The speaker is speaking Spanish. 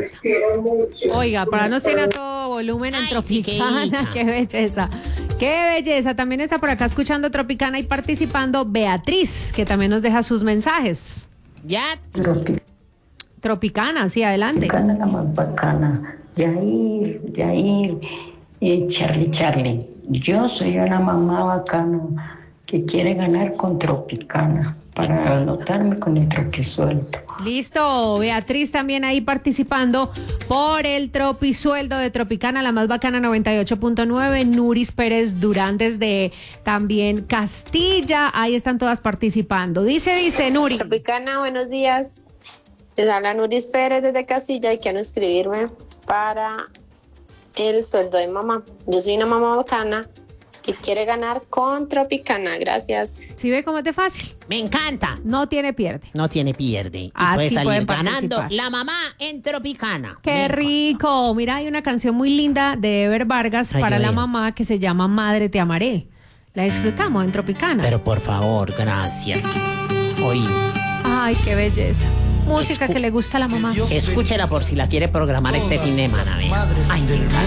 Oiga, para no ser a todo volumen en Ay, sí, qué Tropicana, dicha. qué belleza. Qué belleza. También está por acá escuchando Tropicana y participando Beatriz, que también nos deja sus mensajes. Ya. Tropicana, sí, adelante. Tropicana la más bacana. Yair, Charlie. Yo soy una mamá bacana que quiere ganar con Tropicana para anotarme con el tropisueldo. Listo, Beatriz también ahí participando por el tropisueldo de Tropicana, la más bacana 98.9, Nuris Pérez Durán desde también Castilla, ahí están todas participando. Dice Nuri. Tropicana, buenos días. Les habla Nuris Pérez desde Castilla y quiero inscribirme para el sueldo de mamá. Yo soy una mamá bacana que quiere ganar con Tropicana. Gracias. ¿Sí ve cómo es de fácil? Me encanta. No tiene pierde. No tiene pierde. Y Así puede salir pueden ganando participar. la mamá en Tropicana. ¡Qué rico! Mira, hay una canción muy linda de Ever Vargas Ay, para a la ver. mamá que se llama Madre te amaré. La disfrutamos en Tropicana. Pero por favor, gracias. Hoy, Ay, qué belleza. Música que le gusta a la mamá. escúchela por si la quiere programar este fin de semana. Vea. Ay,